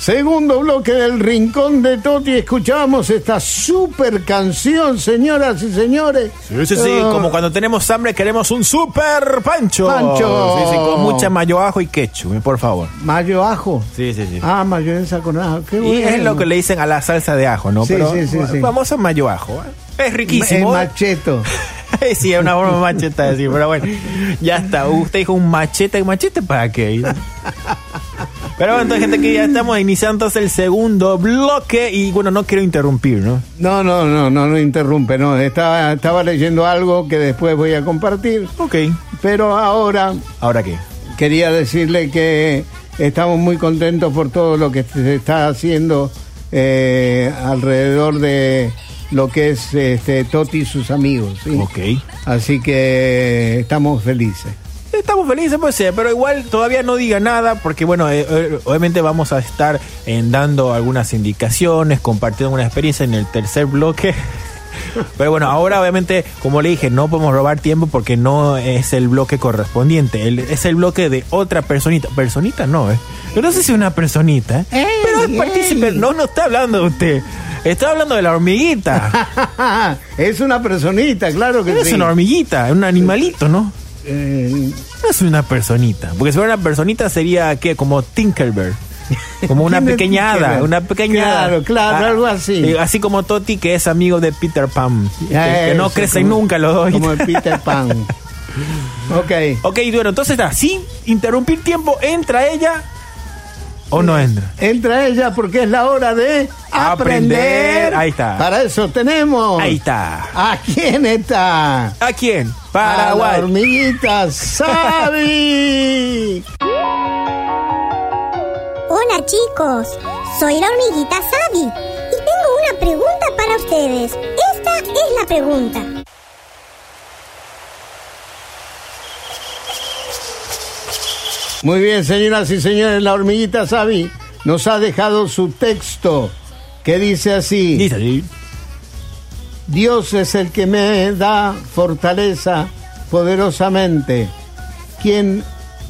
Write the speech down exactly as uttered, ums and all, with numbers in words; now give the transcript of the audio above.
Segundo bloque del Rincón de Toti. Escuchamos esta super canción, señoras y señores. Sí, sí, sí. Uh, como cuando tenemos hambre queremos un super pancho. Pancho. Sí, sí, con mucha mayo, ajo y ketchup, por favor. ¿Mayo, ajo? Sí, sí, sí. Ah, mayonesa con ajo. Qué bueno. Y es lo que le dicen a la salsa de ajo, ¿no? Sí, Pero sí, sí, sí. famoso mayo ajo. ¿eh? Es riquísimo. Es macheto. Sí, es una forma macheta de decir, pero bueno, ya está. Usted dijo un machete, ¿machete para qué? Pero bueno, entonces, gente, que ya estamos iniciando entonces el segundo bloque y bueno, no quiero interrumpir, ¿no? No, no, no, no, no interrumpe, no. Estaba, estaba leyendo algo que después voy a compartir. Ok. Pero ahora... ¿Ahora qué? Quería decirle que estamos muy contentos por todo lo que se está haciendo eh, alrededor de lo que es este, Toti y sus amigos, ¿sí? Ok. Así que estamos felices. Estamos felices, pues, pero igual todavía no diga nada, porque bueno, eh, eh, obviamente vamos a estar eh, dando algunas indicaciones, compartiendo una experiencia en el tercer bloque. Pero bueno, ahora obviamente, como le dije, no podemos robar tiempo porque no es el bloque correspondiente, el, es el bloque de otra personita. Personita no, eh. Yo no sé si es una personita, eh. Pero es partícipe. No, no está hablando de usted. Está hablando de la hormiguita. Es una personita, claro que no sí. Es una hormiguita, es un animalito, ¿no? Eh... No es una personita, porque si fuera una personita sería, ¿qué? Como Tinkerbell. Como una pequeña hada, una pequeña Claro, claro, ah, algo así. Así como Toti, que es amigo de Peter Pan. Que, que no Eso, crecen como, nunca los dos. Como el Peter Pan. Ok. Ok, bueno, entonces está, sin interrumpir tiempo, ¿entra ella o no entra? Entra ella porque es la hora de aprender. aprender. Ahí está. Para eso tenemos. Ahí está. ¿A quién está? ¿A quién? Paraguay. A la hormiguita Sabi. Hola chicos, soy la hormiguita Sabi y tengo una pregunta para ustedes. Esta es la pregunta. Muy bien, señoras y señores, la hormiguita Sabi nos ha dejado su texto que dice así. Dice así. Dios es el que me da fortaleza poderosamente. ¿Quién